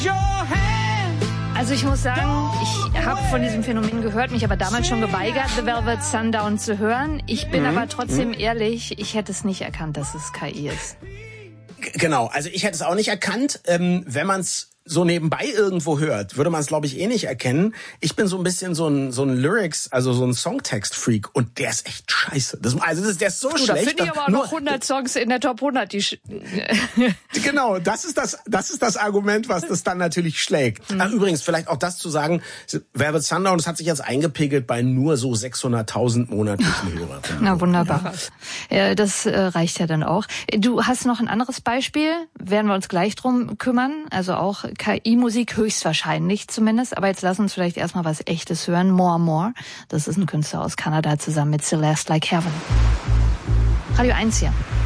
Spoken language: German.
Also ich muss sagen, ich habe von diesem Phänomen gehört, mich aber damals schon geweigert, The Velvet Sundown zu hören. Ich bin aber trotzdem ehrlich, ich hätte es nicht erkannt, dass es KI ist. Genau, also ich hätte es auch nicht erkannt. Wenn man es so nebenbei irgendwo hört, würde man es, glaube ich, eh nicht erkennen. Ich bin so ein bisschen so ein Lyrics, also so ein Songtext-Freak und der ist echt scheiße. Der ist so schlecht. Da finde ich aber auch noch 100 Songs in der Top 100, die Genau, das ist das Argument, was das dann natürlich schlägt. Ach, übrigens, vielleicht auch das zu sagen, Velvet Sundown, das hat sich jetzt eingepegelt bei nur so 600.000 monatlichen Hörern. Na, wunderbar. Ja, das reicht ja dann auch. Du hast noch ein anderes Beispiel, werden wir uns gleich drum kümmern, also auch KI-Musik höchstwahrscheinlich zumindest, aber jetzt lass uns vielleicht erstmal was Echtes hören. More More, das ist ein Künstler aus Kanada zusammen mit Celeste Like Heaven. Radio 1 hier.